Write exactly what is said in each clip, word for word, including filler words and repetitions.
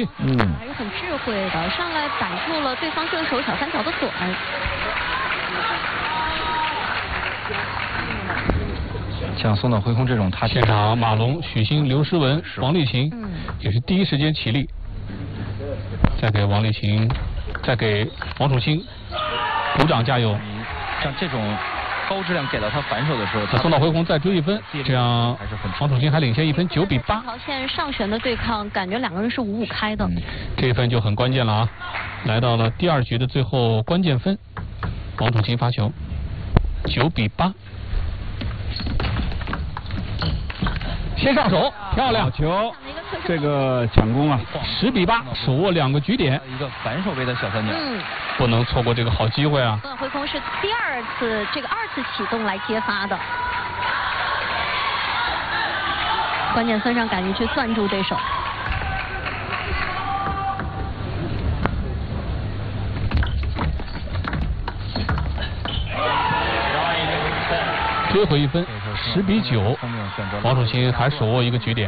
局。 嗯， 还是很智慧的，上来逮住了对方正手小三条的短。 像松岛辉空这种，他现场马龙、许昕、刘诗雯、王励勤， 嗯， 也是第一时间起立，再给王励勤，再给王楚钦鼓掌加油。 像这种高质量给到他反手的时候， 松岛辉空再追一分，这样王楚钦还领先一分，九比八。 这条线上旋的对抗，感觉两个人是五五开的。 嗯、这一分就很关键了啊！来到了第二局的最后关键分，王楚钦发球，九比八。先上手，漂亮球，这个抢攻啊， 十比八，手握两个局点， 一个反手位的小三角， 嗯， 不能错过这个好机会啊！ 松岛辉空是第二次这个二次启动来接发的，关键分上赶紧去攥住对手。 追回一分，十比九，王楚钦还手握一个局点，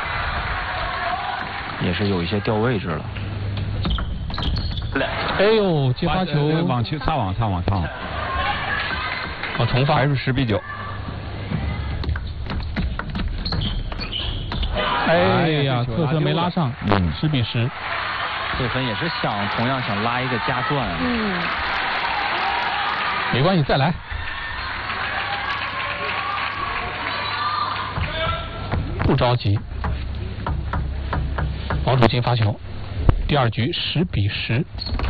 也是有一些掉位置了。 哎呦，接发球网球擦网擦网擦网， 啊，重发还是十比九。 哎呀，侧身没拉上， 嗯， 十比十。 这分也是想同样想拉一个加转， 嗯， 没关系，再来。不着急，王楚钦发球，第二局十比十。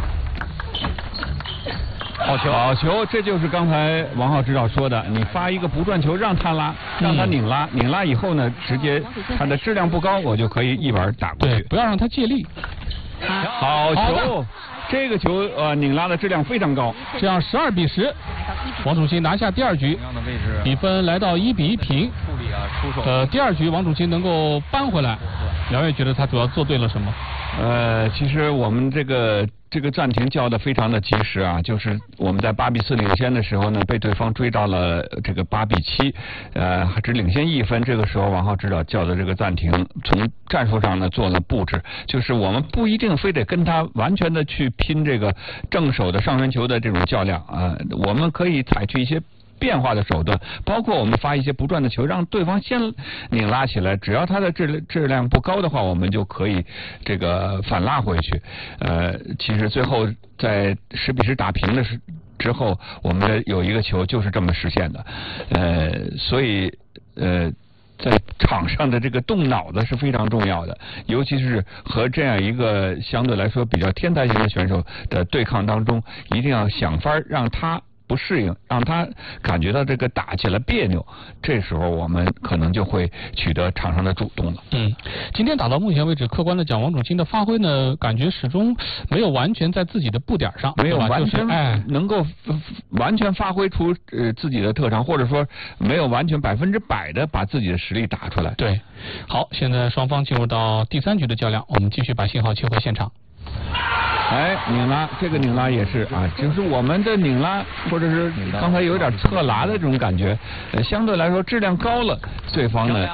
好球，好球，这就是刚才王浩指导说的，你发一个不转球让他拉，让他拧拉，嗯、拧拉以后呢，直接他的质量不高，我就可以一板打过去。 对，不要让他借力。 好球，这个球呃拧拉的质量非常高。 这样十二比十，王楚钦拿下第二局，比分来到一比一平。呃，第二局王楚钦能够扳回来，两位觉得他主要做对了什么？ 呃，其实我们这个这个暂停叫的非常的及时啊，就是我们在八比四领先的时候呢，被对方追到了这个八比七，呃，只领先一分。这个时候王浩指导叫的这个暂停，从战术上呢做了布置，就是我们不一定非得跟他完全的去拼这个正手的上旋球的这种较量啊、呃，我们可以采取一些变化的手段，包括我们发一些不转的球，让对方先拧拉起来，只要他的质质量不高的话，我们就可以这个反拉回去。呃，其实最后在十比十打平的时之后，我们的有一个球就是这么实现的。呃，所以呃。在场上的这个动脑子是非常重要的，尤其是和这样一个相对来说比较天才型的选手的对抗当中，一定要想法让他不适应，让他感觉到这个打起来别扭，这时候我们可能就会取得场上的主动了。 嗯，今天打到目前为止，客观的讲，王楚钦的发挥呢，感觉始终没有完全在自己的步点上， 没有完全、 就是、哎能够完全发挥出呃自己的特长，或者说没有完全百分之百的把自己的实力打出来。 对，好，现在双方进入到第三局的较量，我们继续把信号切回现场。 哎，拧拉，这个拧拉也是啊，就是我们的拧拉，或者是刚才有点侧拉的这种感觉，呃，相对来说质量高了，对方呢，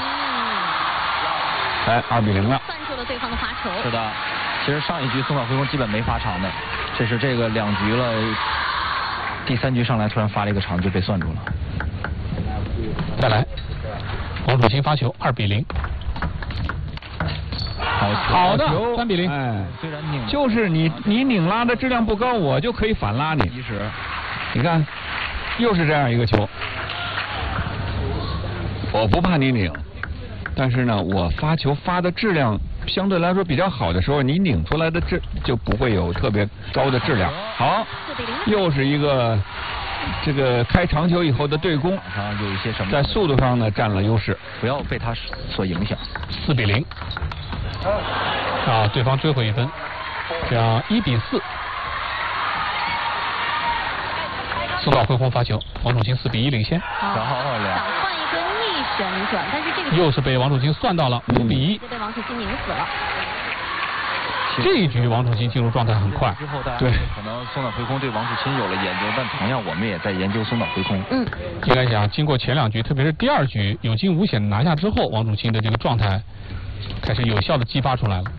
哎，二比零了， 攥住了对方的发球。 是的，其实上一局松岛辉空基本没发长的，这是这个两局了，第三局上来突然发了一个长就被算住了。 再来，王楚钦发球，二比零。 好好的，三比零。 哎， 虽然拧， 就是你你拧拉的质量不高，我就可以反拉你。 及时， 你看，又是这样一个球，我不怕你拧，但是呢，我发球发的质量相对来说比较好的时候，你拧出来的质就不会有特别高的质量。好，又是一个这个开长球以后的对攻， 啊，有一些什么在速度上呢占了优势， 不要被他所影响。 四比零。啊，对方追回一分，这样一比四。松岛辉空发球，王楚钦四比一领先。 好，想换一个逆旋转，但是这个又是被王楚钦算到了五比一， 被王楚钦拧死了。 这一局王楚钦进入状态很快， 之后大家对， 可能松岛辉空对王楚钦有了研究，但同样我们也在研究松岛辉空。 嗯， 应该讲经过前两局，特别是第二局有惊无险拿下之后，王楚钦的这个状态开始有效的激发出来了。